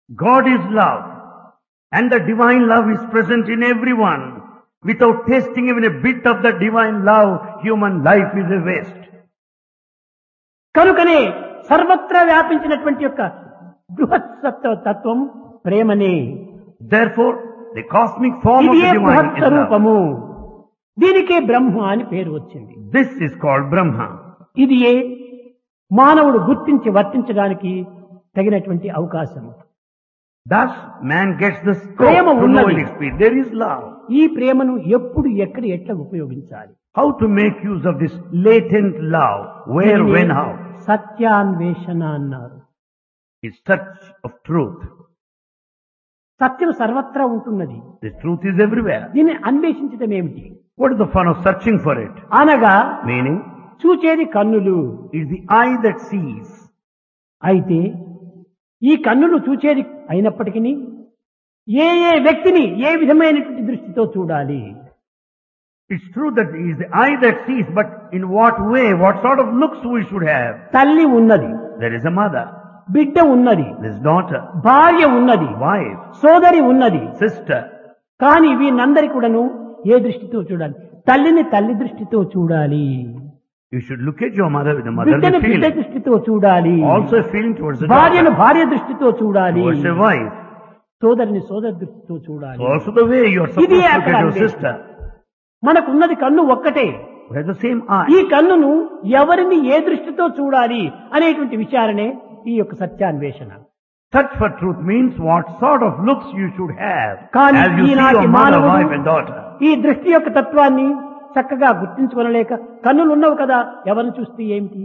God is love, and the divine love is present in everyone. Without tasting even a bit of the divine love, human life is a waste. కనుకనే సర్వత్రా వ్యాపించినటువంటి యొక్క బృహత్సత్వ తత్వం ప్రేమనే. Therefore, the cosmic form of ఇది the divine బృహత్ is love. స్వరూపము. దీనికే బ్రహ్మ అని పేరు వచ్చింది. This is called Brahma. ఇది మానవుడు గుర్తించి వర్తించడానికి తగినటువంటి అవకాశం. Thus, man gets the scope Prema to know ఉన్నది. and experience. There is love. ఈ ప్రేమను ఎప్పుడు ఎక్కడ ఎట్లా ఉపయోగించాలి? How to make use of this latent love? Where, దీనిని when, how? సత్యాన్వేషణ అన్నారు. Is search of truth. సత్యం సర్వత్రా ఉంటున్నది. The truth is everywhere. దీన్ని అన్వేషించడం ఏమిటి? What is the fun of searching for it? అనగా Meaning, చూచేది కన్నులు. it is the eye that sees. అయితే ఈ కన్నులు చూచేది అయినప్పటికీ ఏ వ్యక్తిని ఏ విధమైనటువంటి దృష్టితో చూడాలి? It's true that it is the eye that sees, but in what way, what sort of looks we should have? తల్లి ఉన్నది, There is a mother, బిడ్డ ఉన్నది, there is daughter, భార్య ఉన్నది, wife, సోదరి ఉన్నది. sister. కానీ వీళ్ళందరి కూడాను ఏ దృష్టితో చూడాలి? తల్లిని తల్లి దృష్టితో చూడాలి, You should look at your mother with a motherly బిడ్డని బిడ్డ feeling. దృష్టితో చూడాలి, Also a feeling towards the భార్యను daughter, భార్య దృష్టితో చూడాలి, towards a wife. సోదరిని సోదరి దృష్టితో చూడాలి. So also the way you are supposed ఇది to look అక్కడ at your అన్వేషణ. sister. మనకున్నది కన్ను ఒక్కటే. We have the same eye. ఈ కన్నును ఎవరిని ఏ దృష్టితో చూడాలి అనేటువంటి విచారణే ఈ యొక్క సత్యాన్వేషణ. Search for truth means what sort of looks you should have కానీ as you see ఈనాటి your mother, మానవుడు wife and daughter. ఈ దృష్టి యొక్క తత్వాన్ని చక్కగా గుర్తించుకోలేక కన్నులు ఉన్నవి కదా ఎవరిని చూస్తే ఏమిటి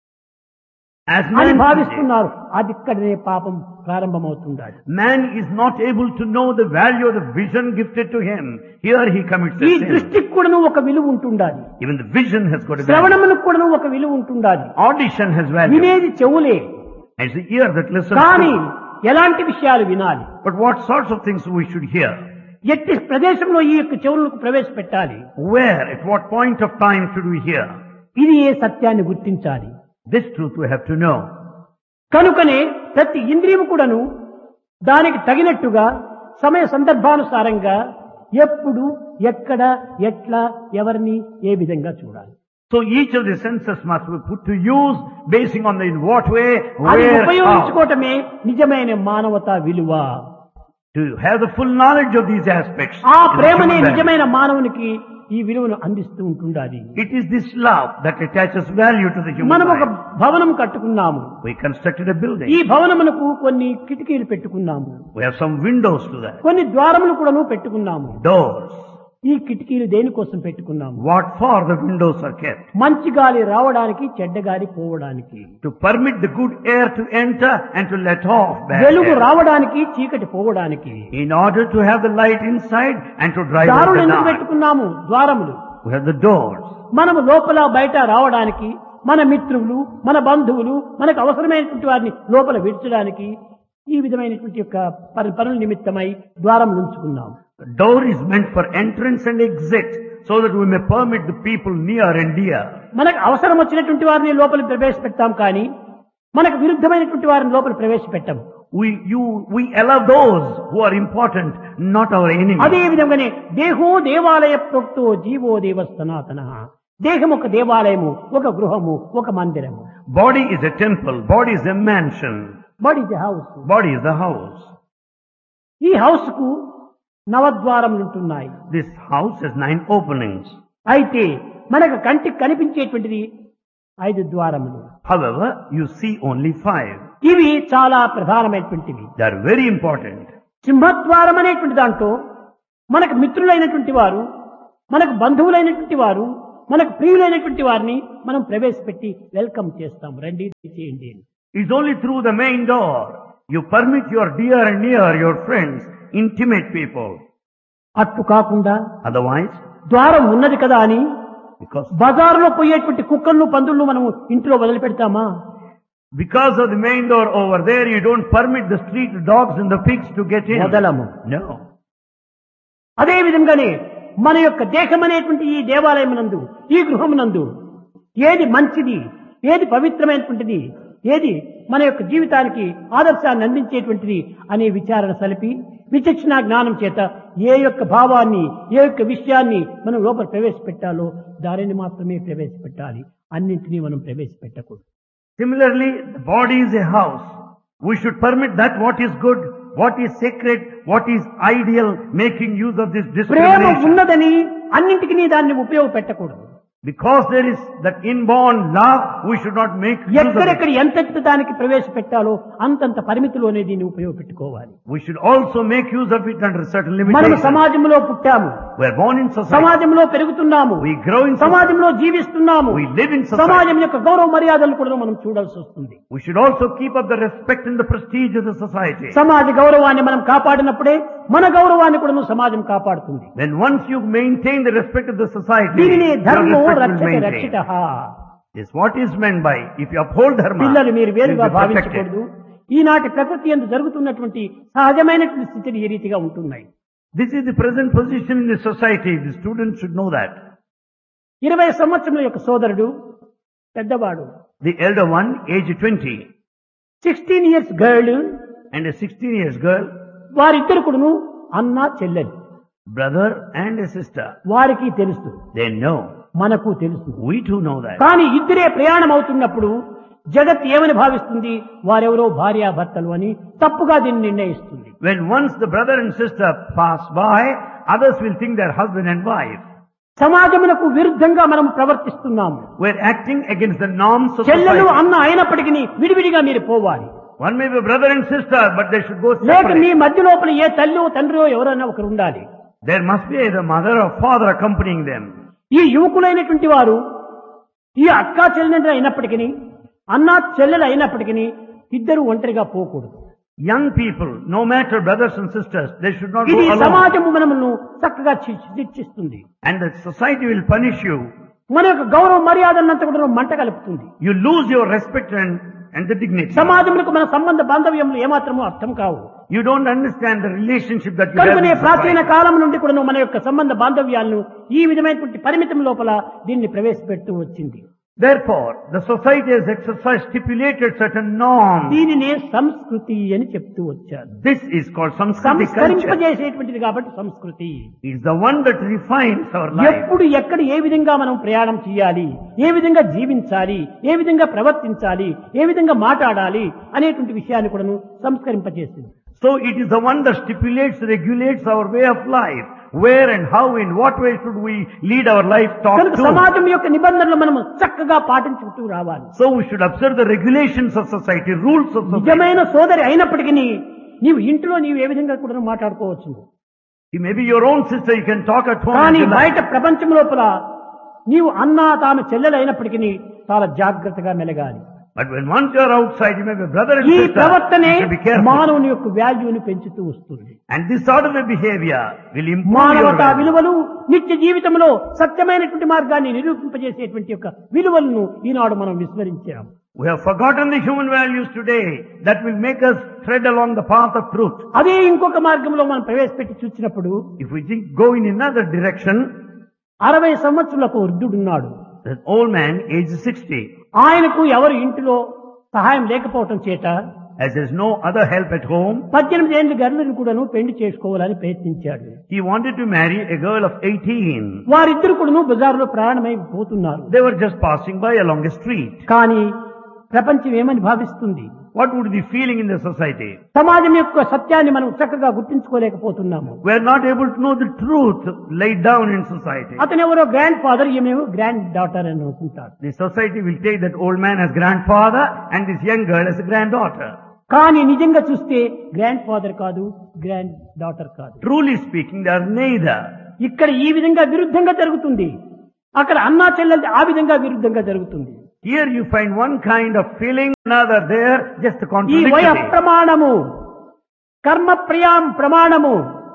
As అని man today, భావిస్తున్నారు. అది ఇక్కడనే పాపం ప్రారంభమవుతుండాలి. man is not able to know the value of the vision gifted to him. Here he commits ఈ a sin. దృష్టికి కూడాను ఒక విలువ ఉంటుండాలి. Even the vision has got a value. శ్రవణములకు కూడాను ఒక విలువ ఉంటుండాలి. Audition has value. వినేది చెవులే, It's the ear that listens కానీ to. ఎలాంటి విషయాలు వినాలి? But what sorts of things we should hear? ఎట్టి ప్రదేశంలో ఈ యొక్క చెవులకు ప్రవేశపెట్టాలి? Where, at what point of time should we hear? ఇది ఏ సత్యాన్ని గుర్తించాలి. This truth we have to know. కనుకనే ప్రతి ఇంద్రియము కూడాను దానికి తగినట్టుగా సమయ సందర్భానుసారంగా ఎప్పుడు ఎక్కడ ఎట్లా ఎవరిని ఏ విధంగా చూడాలి. So each of the senses must be put to use basing on the in what way, అది where, how. ఉపయోగించుకోవటమే నిజమైన మానవతా విలువ. To have the full knowledge of these aspects. ఆ is the ప్రేమనే human value. నిజమైన మానవునికి ఈ విలువను అందిస్తూ ఉంటుండాలి. It is this love that attaches value to the human మనం ఒక life. భవనం కట్టుకున్నాము. We constructed a building. ఈ భవనమునకు కొన్ని కిటికీలు పెట్టుకున్నాము, We have some windows to that. కొన్ని ద్వారములు కూడాను పెట్టుకున్నాము. Doors. ఈ కిటికీలు దేనికోసం పెట్టుకున్నాము? What for the windows are kept? మంచి గాలి రావడానికి, చెడ్డ గాలి పోవడానికి. To permit the good air to enter and to let off bad వెలుగు air. రావడానికి, చీకటి పోవడానికి. In order to have the light inside and to drive out దారులు the ఎందుకు dark. పెట్టుకున్నాము? ద్వారములు. We have the doors. మనము లోపల బయట రావడానికి, మన మిత్రులు, మన బంధువులు, మనకు అవసరమైనటువంటి వారిని లోపల విడిచడానికి ఈ విధమైనటువంటి యొక్క పనుల నిమిత్తమై ద్వారములు ఉంచుకున్నాము. The door is meant for entrance and exit so that we may permit the people near and dear. మనకు అవసరం వచ్చినటువంటి వారిని లోపల ప్రవేశపెడతాం కానీ మనకు విరుద్ధమైనటువంటి వారిని లోపల ప్రవేశపెట్టాము. We allow those who are important, not our enemies. అదే విధంగానే దేహో దేవాలయ ప్రోక్తో జీవో దేవ సనాతన. దేహం ఒక దేవాలయము, ఒక గృహము, ఒక మందిరము. Body is a temple, body is a mansion, body the house. body is the house. ఈ హౌస్ కు నవద్వారములు ఉంటున్నాయి. This house has 9 openings. అయితే మనకు కంటికి కనిపించేటువంటిది 5 ద్వారములు. However, you see only 5. ఇవి చాలా ప్రధానమైనటువంటివి. They are very important. సింహద్వారం అనేటువంటి దాంట్లో మనకు మిత్రులైనటువంటి వారు, మనకు బంధువులైనటువంటి వారు, మనకు ప్రియులైనటువంటి వారిని మనం ప్రవేశపెట్టి వెల్కమ్ చేస్తాం. రండి చేయండి. It's only through the main door you permit your dear and near, your friends, intimate people. అట్టు కాకుండా Otherwise, ద్వారం ఉన్నది కదా అని because బజారులో పోయేటువంటి కుక్కలను, పందులను మనం ఇంట్లో వదిలిపెడతామా? of the main door over there, you don't permit the street dogs and the pigs to get in. వదలము. No. అదే విధంగానే మన యొక్క దేహం అనేటువంటి ఈ దేవాలయమునందు, ఈ గృహమునందు ఏది మంచిది, ఏది పవిత్రమైనటువంటిది, ఏది మన యొక్క జీవితానికి ఆదర్శాన్ని అందించేటువంటిది అనే విచారణ సలిపి విచక్షణ జ్ఞానం చేత ఏ యొక్క భావాన్ని ఏ యొక్క విషయాన్ని మనం లోపల ప్రవేశపెట్టాలో దానిని మాత్రమే ప్రవేశపెట్టాలి, అన్నింటినీ మనం ప్రవేశపెట్టకూడదు. Similarly, the body is a house. We should permit that what is good, what is sacred, what is ideal, making use of this Prema discrimination. ఉన్నదని అన్నింటికి దాన్ని ఉపయోగపెట్టకూడదు. Because there is that inborn love, we should not make use of it. ఎక్కడెక్కడ ఎంతెంత దానికి ప్రవేశపెట్టాలో అంతంత పరిమితిలోనే దీన్ని ఉపయోగపెట్టుకోవాలి. We should also make use of it under certain మనం limitations. సమాజంలో పుట్టాము, We are born in society. సమాజంలో పెరుగుతున్నాము, We grow in society. సమాజంలో జీవిస్తున్నాము. We live in society. సమాజం యొక్క గౌరవ మర్యాదలు కూడా మనం చూడాల్సి వస్తుంది. We should also keep up the respect and the prestige of the society. సమాజ గౌరవాన్ని మనం కాపాడినప్పుడే మన గౌరవాన్ని కూడా సమాజం కాపాడుతుంది. Then once you maintain the respect of the society, దీనిని your ధర్మో respect will రక్షతే maintain. రక్షితః. Is what is meant by if you uphold dharma, పిల్లలు మీరు you will వేరుగా be protected. భావించకూడదు. ఈనాటి ప్రకృతి యందు జరుగుతున్నటువంటి సహజమైనటువంటి స్థితిని ఈ రీతిగా ఉంటున్నాయి. This is the present position in the society. The students should know that. 20 సంవత్సరముల యొక్క సోదరుడు పెద్దవాడు, The elder one, age 20, 16 years girl, and a 16 years girl, వారిద్దరు కూడాను అన్న చెల్లెలు. brother and a sister. వారికి తెలుసు, They know. మనకు తెలుసు. We too know that. కానీ ఇద్దరే ప్రయాణం అవుతున్నప్పుడు జగత్ ఏమని భావిస్తుంది, వారెవరో భార్యాభర్తలు అని తప్పుగా దీన్ని నిర్ణయిస్తుంది. When once the brother and sister pass by, others will think they're husband and wife. సమాజమునకు విరుద్ధంగా మనం ప్రవర్తిస్తున్నాము. We're acting against the norms of చెల్లెలు society. అన్న అయినప్పటికీ విడివిడిగా మీరు పోవాలి. One may be brother and sister, but they should go లేక మీ separate. మధ్య లోపల ఏ తల్లి తండ్రియో ఎవరైనా ఒకరు ఉండాలి. There must be either mother or father accompanying them. ఈ యువకులైనటువంటి వారు ఈ అక్కా చెల్లెలు అయినప్పటికీ అన్నా చెల్లెలు అయినప్పటికీ ఇద్దరు ఒంటరిగా పోకూడదు. Young people, no matter brothers and sisters, they should not go ఇది alone. సమాజము మనమును చక్కగా శిక్షిస్తుంది. And the society will punish you. మన యొక్క గౌరవ మర్యాదలంతా కూడా మంట కలుపుతుంది. You lose your respect and the dignity. సమాజములకు మన సంబంధ బాంధవ్యములు ఏమాత్రమూ అర్థం కావు. You don't understand the relationship that you have కనుకనే in ప్రాచీన society. కాలం నుండి కూడా మన యొక్క సంబంధ బాంధవ్యాలను ఈ విధమైనటువంటి పరిమితం లోపల దీన్ని ప్రవేశపెడుతూ వచ్చింది. Therefore, the society has exercised stipulated certain norms. దీనినే సంస్కృతి అని చెప్తూ వచ్చారు. This is called Samskriti culture. సంస్కరింపజేసేటువంటిది కాబట్టి సంస్కృతి. It is the one that refines our life. ఎప్పుడు ఎక్కడ ఏ విధంగా మనం ప్రయాణం చేయాలి, ఏ విధంగా జీవించాలి, ఏ విధంగా ప్రవర్తించాలి, ఏ విధంగా మాట్లాడాలి అనేటువంటి విషయాన్ని కూడా సంస్కరింపజేసింది. So it is the one that stipulates, regulates our way of life. Where and how, in what way should we lead our life, talk కనుక to. సమాజం యొక్క నిబంధనలు మనం చక్కగా పాటించుకుంటూ రావాలి. So we should observe the regulations of society, rules of society. నిజమైన సోదరి అయినప్పటికీ నీవు ఇంట్లో నీవు ఏ విధంగా కూడా మాట్లాడుకోవచ్చు. You may be your own sister, you can talk at home. కానీ as you like. బయట ప్రపంచం లోపల నీవు అన్నా తాను చెల్లెలు అయినప్పటికీ చాలా జాగ్రత్తగా మెలగాలి. But when once you are outside, you may be brother and ఈ sister. ప్రవర్తనే You should be careful. మానవుని యొక్క వాల్యూని పెంచుతూ వస్తుంది. And this sort of a behavior will improve your మానవతా value. విలువలు నిత్య జీవితంలో సత్యమైనటువంటి మార్గాన్ని నిరూపింపజేసేటువంటి యొక్క విలువలను ఈనాడు మనం విస్మరించాం. We have forgotten the human values today that will make us tread along the path of truth. అదే ఇంకొక మార్గంలో మనం ప్రవేశపెట్టి చూసినప్పుడు If we think go in another direction, 60 సంవత్సరాలకు వృద్ధుడున్నాడు. an old man, age 60, ఆయనకు ఎవరు ఇంటిలో సహాయం లేకపోవటం చేత as there is no other help at home, 18 ఏళ్ల గర్లుని కూడాను పెళ్లి చేసుకోవాలని ప్రయత్నించాడు. he wanted to marry a girl of 18. వారిద్దరు కూడాను బజారులో ప్రయాణమై పోతున్నారు. They were just passing by along a street. కానీ ప్రపంచం ఏమని భావిస్తుంది, What would be feeling in the society? సమాజం యొక్క సత్యాన్ని మనం చక్కగా గుర్తించుకోలేకపోతున్నాము. We are not able to know the truth laid down in society. అతను ఎవరో గ్రాండ్ ఫాదర్, ఈమెమో గ్రాండ్ డాటర్ అని అనుకుంటారు. The society will take that old man as grandfather and this young girl as a granddaughter. కానీ నిజంగా చూస్తే grand father కాదు, grand daughter కాదు. Truly speaking, they are neither. ఇక్కడ ఈ విధంగా విరుద్ధంగా జరుగుతుంది, అక్కడ అన్నా చెల్లెలు ఆ విధంగా విరుద్ధంగా జరుగుతుంది. Here you find one kind of feeling, another there, just a ఈ వయ contradiction. ప్రమాణము, కర్మ ప్రమాణము,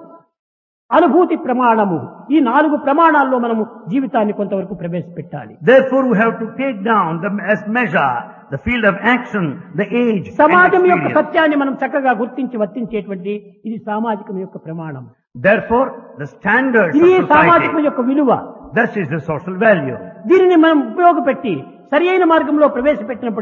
అనుభూతి ప్రమాణము, ఈ 4 ప్రమాణాల్లో మనము జీవితాన్ని కొంతవరకు ప్రవేశపెట్టాలి. Therefore we have to take down as measure the field of action, the age, and సమాజం యొక్క experience. సత్యాన్ని మనం చక్కగా గుర్తించి వర్తించేటువంటి ఇది సామాజికం యొక్క ప్రమాణం. Therefore the standards ఇది of సామాజికం society, యొక్క విలువ. this is the social value. దీనిని మనం ఉపయోగపెట్టి సరి అయిన మార్గంలో ప్రవేశపెట్టినప్పుడే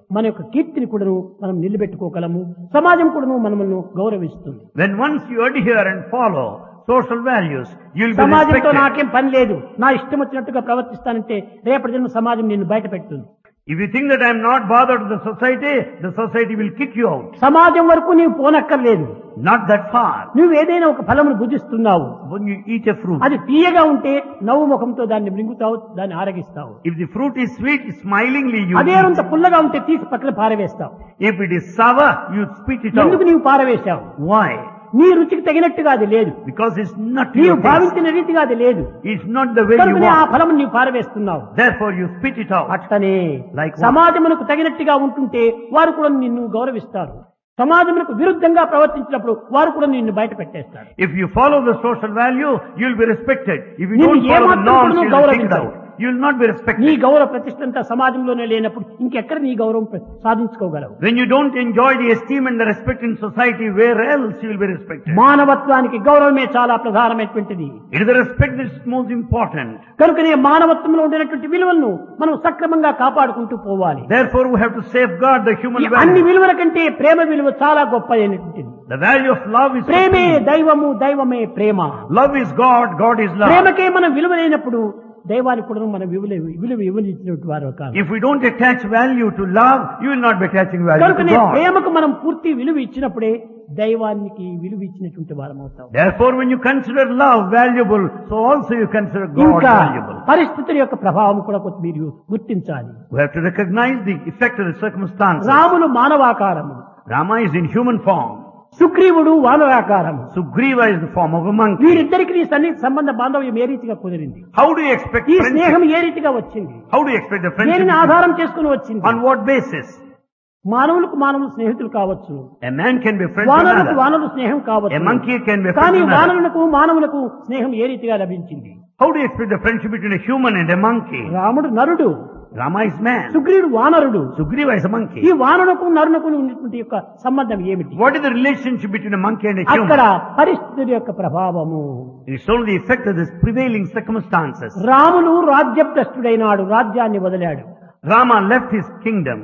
మన యొక్క కీర్తిని కూడాను మనం నిలబెట్టుకోగలము. సమాజం కూడాను మనల్ని గౌరవిస్తుంది. When once you adhere and follow social values, you'll be సమాజంతో respected. నాకేం పని లేదు, నా ఇష్టం వచ్చినట్టుగా ప్రవర్తిస్తానంటే రేపటి దిన సమాజం నిన్ను బయట పెడుతుంది. If you think that I am not bothered with the society will kick you out. సమాజం వరకు నీవు పోనక్కర్లేదు. Not that far. నువ్వు ఏదైనా ఒక ఫలమును భుజిస్తున్నావు, When you eat a fruit, అది తీయగా ఉంటే నవ్వు ముఖంతో దాన్ని మృంగుతావు, దాన్ని ఆరగిస్తావు. if the fruit is sweet, smilingly you అదే eat. అంత పుల్లగా ఉంటే తీసి పక్కన పారవేస్తావు. If it is sour, you spit it ఎందుకు out. నీవు పారవేశావు? Why? నీ రుచికి తగినట్టుగా అది లేదు, Because it's not నీవు your taste. భావించిన రీతిగా అది లేదు, It's not the way you కనుకనే ఆ want. ఫలము నీవు పారవేస్తున్నావు. Therefore you spit it out. అట్లనే Like what? సమాజమునకు తగినట్టుగా ఉంటుంటే వారు కూడా నిన్ను గౌరవిస్తారు. సమాజమునకు విరుద్ధంగా ప్రవర్తించినప్పుడు వారు కూడా నిన్ను బయట పెట్టేస్తారు. If you follow the social value, you'll be respected. If you నిన్ను don't follow the ఏమాత్రం norms, కూడా you'll be kicked గౌరవించరు. out. You'll not be నీ respected. గౌరవ ప్రతిష్టంతా సమాజంలోనే లేనప్పుడు ఇంకెక్కడ నీ గౌరవం సాధించుకోగలవు? When you don't enjoy the esteem and the respect in society, where else you will be respected? మానవత్వానికి గౌరవమే చాలా ప్రధానమైనటువంటిది. It is the respect that's most important. కనుకనే మానవత్వంలో ఉండేటువంటి విలువలను మనం సక్రమంగా కాపాడుకుంటూ పోవాలి. Therefore we have to safeguard the human ఈ అన్ని value. విలువల కంటే ప్రేమ విలువ చాలా గొప్ప అయినటువంటిది. The value of love is ప్రేమే supreme. దైవము, దైవమే ప్రేమ. Love is God, God is love. ప్రేమకే మనం విలువ లేనప్పుడు దైవానికి కూడా మనం విలువ ఇవ్వనిచ్చినటువంటి వారు కాదు. If we don't attach value to love, you will not be attaching value to కనుకనే God. ప్రేమకు మనం పూర్తి విలువ ఇచ్చినప్పుడే దైవానికి విలువ ఇచ్చినటువంటి వారం అవుతాం. Therefore when you consider love valuable, so also you consider God ఇంకా valuable. పరిస్థితుల యొక్క ప్రభావం కూడా కొంత మీరు గుర్తించాలి. We have to recognize the effect of the circumstances. Ramulu మానవాకారము, Rama is in human form. సుగ్రీవుడు వానరాకారము. Sugriva is the form of a monkey. వీరిద్దరికి ఈ సన్నిహిత సంబంధ బాంధవ్యం ఏ రీతిగా కుదిరింది? How do you expect ఈ స్నేహం friendship? ఏ రీతిగా వచ్చింది? How do you expect the friendship? దేనిని ఆధారం చేసుకుని వచ్చింది? On what basis? మానవులకు మానవులు స్నేహితులు కావచ్చు, A man can be friends with వానరులకు another. వానరులు స్నేహం A కావచ్చు, monkey can be friends కానీ with another. వానరులకు మానవులకు స్నేహం ఏ రీతిగా లభించింది? How do you expect the friendship between a human and a monkey? రాముడు నరుడు, Rama is man. సుగ్రీవుడు వానరుడు. Sugriva is a monkey. ఈ వానరులకు నరునకు ఉన్నటువంటి యొక్క సంబంధం ఏమిటి? What is the relationship between a monkey and a అక్కడ human? పరిస్థితుల యొక్క ప్రభావము. It's only the effect of the prevailing circumstances. Ramulu రాజ్యభ్రష్టుడైనాడు, రాజ్యాన్ని వదిలాడు. Rama left his kingdom.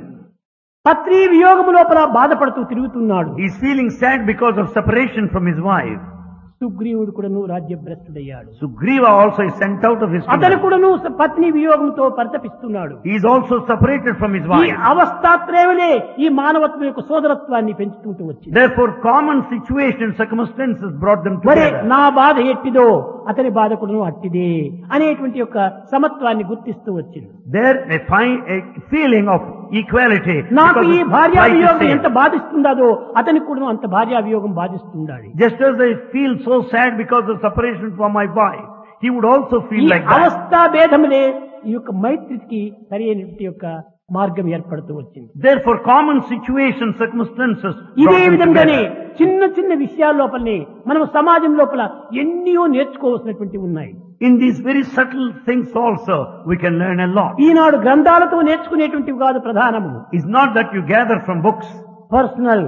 పత్ని వియోగము లోపల బాధపడుతూ తిరుగుతున్నాడు. He is feeling sad because of separation from his wife. సుగ్రీవుడు కూడాను రాజ్యభ్రష్టుడయ్యాడు. Sugriva also is sent out of his అతను kingdom. కూడాను పత్ని వియోగంతో పరితపిస్తున్నాడు. He is also separated from his ఈ wife. అవస్థాత్రేవలే ఈ మానవత్వం యొక్క సోదరత్వాన్ని పెంచుకుంటూ వచ్చింది. Therefore, common situations, circumstances brought them మరే together. నా బాధ ఎట్టిదో అతని బాధ కూడాను అట్టిదే అనేటువంటి యొక్క సమత్వాన్ని గుర్తిస్తూ వచ్చింది. There they find a feeling of equality. నాకు because ఈ it's భార్యావియోగం quite the ఎంత same. బాధిస్తుందో అతనికి కూడా అంత భార్యావియోగం బాధిస్తుండాలి. Just as I feel so sad because of separation from my wife, he would also ఈ feel like that. అవస్థా భేదములే ఈ యొక్క మైత్రికి సరి అయినటువంటి యొక్క మార్గం ఏర్పడుతూ వచ్చింది. Therefore, common situations, circumstances ఇదే brought them విధంగానే together. చిన్న చిన్న విషయాల లోపలనే మనం సమాజం లోపల ఎన్నో నేర్చుకోవాల్సినటువంటివి ఉన్నాయి. In these very subtle things also, we can learn a lot. ఈనాడు గ్రంథాలతో నేర్చుకునేటువంటివి కాదు ప్రధానము. It's not that you gather from books. Personal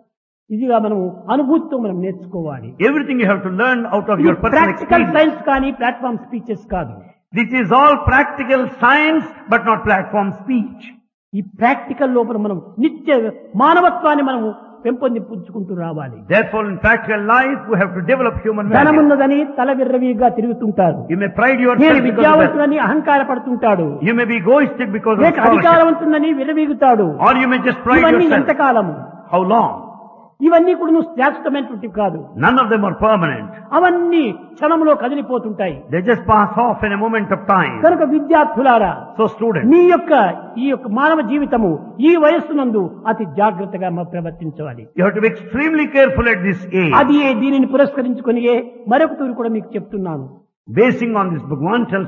ఇదిగా మనం అనుభూతితో మనం నేర్చుకోవాలి. Everything you have to learn out of your personal practical experience. Science కానీ platform speeches కాదు. This is all practical science, but not platform speech. ఈ practical లోపల మనం నిత్య మానవత్వాన్ని మనం పెంపొందించుకుంటూ రావాలి. Therefore, in practical life, we have to develop human value. ధనమున్నదని తల విర్రవీగా తిరుగుతుంటారు. You may pride నేను yourself because of that. విద్యావంతులని అహంకార పడుతుంటాడు. You may be egoistic because of లేక scholarship. అధికారవంతులని విర్రవీగుతాడు. Or you may just pride ఇవన్నీ yourself. ఎంతకాలము? How long? ఇవన్నీ కూడా నువ్వు శాశ్వతమైనటువంటివి కాదు. None of them are permanent. అవన్నీ క్షణంలో కదిలిపోతుంటాయి. They just pass off in a moment of time. కనుక విద్యార్థులారా, So students, మీ యొక్క ఈ యొక్క మానవ జీవితము ఈ వయస్సునందు అతి జాగ్రత్తగా ప్రవర్తించాలి. you have to be extremely careful at this age. అది దీనిని పురస్కరించుకొని మరొక తూరు కూడా మీకు చెప్తున్నాను. Basing on this, Bhagwan tells